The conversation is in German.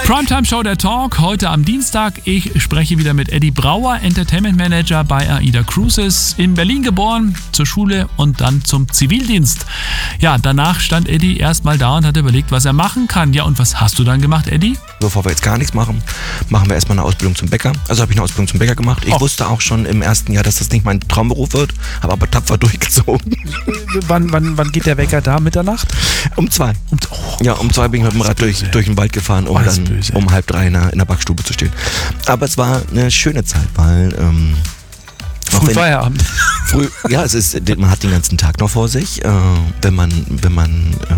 Primetime Show der Talk, heute am Dienstag. Ich spreche wieder mit Eddie Brauer, Entertainment Manager bei AIDA Cruises, in Berlin geboren, zur Schule und dann zum Zivildienst. Ja, danach stand Eddie erstmal da und hat überlegt, was er machen kann. Ja, und was hast du dann gemacht, Eddie? Bevor wir jetzt gar nichts machen, machen wir erstmal eine Ausbildung zum Bäcker. Also habe ich eine Ausbildung zum Bäcker gemacht. Ich wusste auch schon im ersten Jahr, dass das nicht mein Traumberuf wird, habe aber tapfer durchgezogen. Wann geht der Wecker da? Mitternacht? Um 2. Um 2 bin ich mit dem Rad durch den Wald gefahren, um dann um 2:30 in der Backstube zu stehen. Aber es war eine schöne Zeit, weil Früh Feierabend. man hat den ganzen Tag noch vor sich. Wenn man